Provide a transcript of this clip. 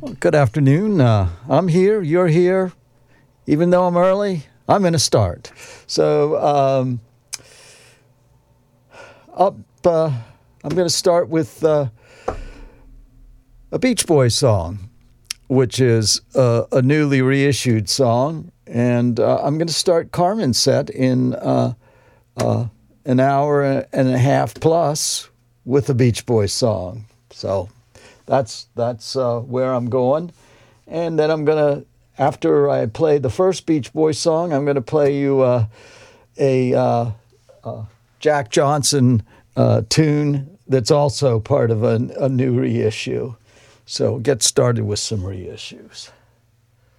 Well, good afternoon. I'm here. You're here. Even though I'm early, I'm going to start. So I'm going to start with a Beach Boys song, which is a newly reissued song. And I'm going to start Carmen's set in an hour and a half plus with a Beach Boys song. So that's where I'm going. And then I'm going to, after I play the first Beach Boys song, I'm going to play you a Jack Johnson tune that's also part of a new reissue. So get started with some reissues.